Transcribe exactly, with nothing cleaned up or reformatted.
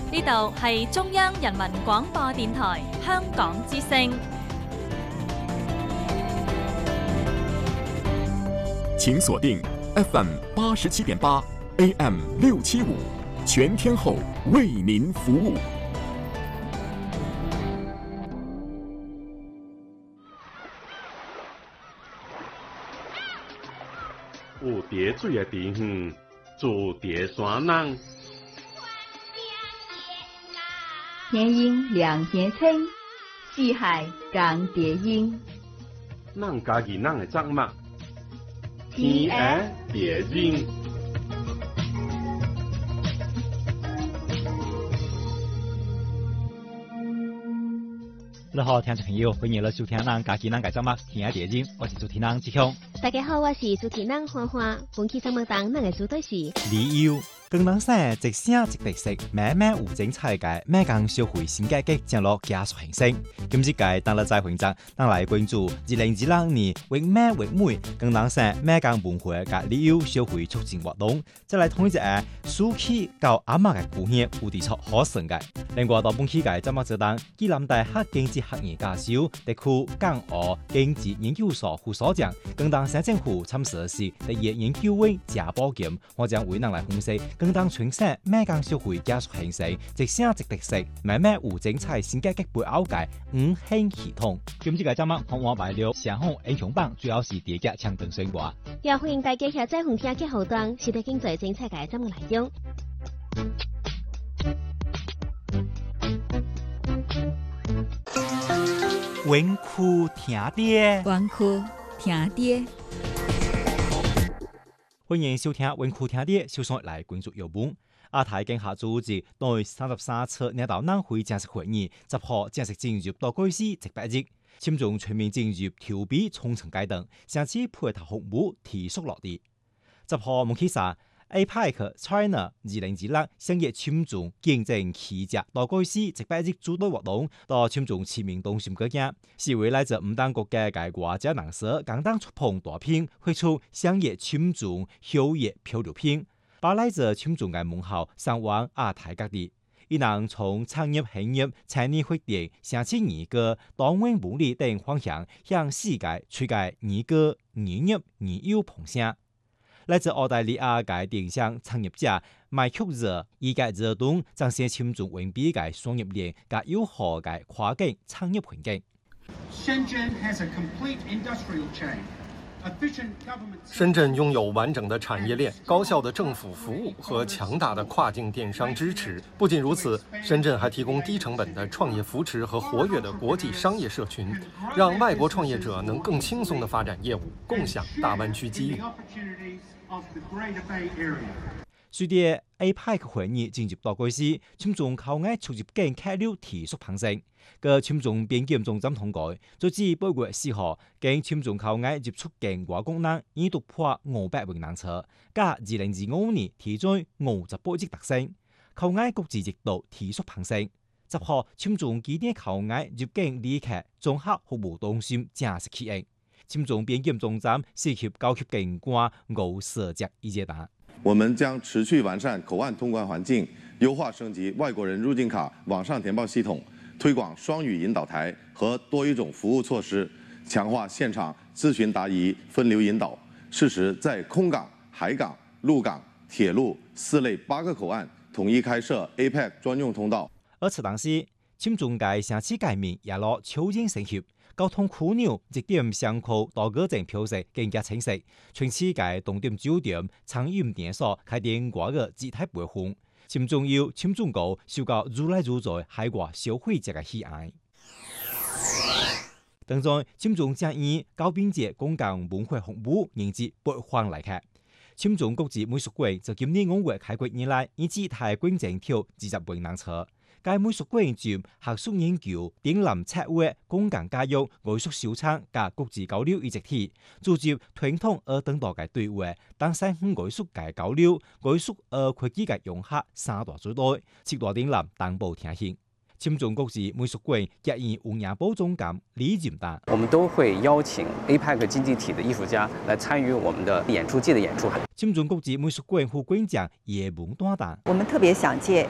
呢度係中央人民廣播電台香港之聲。 請鎖定 F M 八十七點八 A M 六七五，全天候為您服務。 有蝶水的地方，住蝶山人。 天鹰兩天吹，四海共蝶音。 咱家己咱的作物，天涯蝶音。 你好，聽眾朋友，歡迎嚟收聽咱家己咱嘅節目《天涯蝶音》，我是主持人志強。 大家好，我是主持人歡歡。本期節目當咱嘅主題是旅遊。廣東省一省一特色，慢慢有精彩嘅美港社會新改革正落加速形成。今次嘅當日再分集，當來關注二零二六年為美為美，廣東省美港文化嘅旅遊社會促進活動，再來統一隻暑期到阿媽嘅故鄉有地出可成嘅。另外到本期嘅節目就當暨南大學經濟學院教授、特區港澳經濟研究所副所長，廣東省政府參與時第一研究員賈寶劍，我將為咱來分析。廣東全省美港社會加速形成，一省一特色，慢慢有精彩新改革背後嘅五興系統。今次嘅節目，我話了上海英雄榜主要是第一個搶登選拔。 也歡迎大家下載紅聽嘅後段，是得經最精彩嘅節目內容。 穩酷聽爹， 穩酷聽爹。 歡迎收聽穩酷聽爹，首先來關注新聞。亞太經合組織對三十三次領導人會正式會議，十號正式進入倒計時一百日，簽中全面進入投幣重層階段，上次配合服務提速落地。十號目前三 A P E C China 二零二六商業簽中競爭企業倒計時一百日主隊活動，到簽中知名東協國家，是為來自五當國家嘅國家人士簡單觸碰大片，推出商業簽中效益漂流片，把來自簽中嘅門號送往亞太各地，亦能從產業、興業、產業發展、城市擬革、多元文理等方向向世界推介擬革、擬業、擬優碰聲。來自澳大利亞嘅電商創業者麥曲熱，依個熱動彰顯簽中穩備嘅商業鏈及友好嘅跨境產業環境。 深圳擁有完整的產業鏈、高效的政府服務和強大的跨境電商支持。不僅如此，深圳還提供低成本的創業扶持和活躍的國際商業社群，讓外國創業者能更輕鬆地發展業務，共享大灣區機遇。 隨着 A P E C 會議進入倒計時，簽中口岸出入境客流提速攀升。個簽中邊檢總站通告，截至八月四號，經簽中口岸入出境外國人已突破五百萬人次，加二零二五年提升五十八億特升。口岸國際亦度提速攀升。十號簽中機電口岸入境旅客綜合服務中心正式啟用。簽中邊檢總站涉及高級警官五十隻一階段。 我們將持續完善口岸通關環境，優化升級外國人入境卡網上填報系統，推廣雙語引導台和多語種服務措施，強化現場諮詢答疑分流引導。適時在空港、海港、陸港、鐵路四類八個口岸統一開設 A P E C 專用通道。 而此當時，簽中嘅城市界面也落超前升級。交通樞紐一點上課到嗰陣標識更加清晰，全市嘅東點酒店、餐飲連鎖開店掛個姿態培訓，簽中要簽中高，受到如來如在海外消費者嘅喜愛。當中簽中將以高品質公共文化服務迎接北方來客。簽中國際美術館就今年五月開館以來，以姿態觀展跳二十萬人次。該美術館集學術研究、展覽策劃、公共教育、藝術收藏及國際交流於一體，組織傳統而等待嘅對話，當三五藝術嘅交流、藝術而科技嘅融合三大主題，七大展覽同步呈現。簽中國際美術館也以烏亞寶總監李錦達， 我們都會邀請 A P E C 經濟體的藝術家來參與我們的演出季的演出。 簽中國際美術館副館長葉文端達， 我們特別想借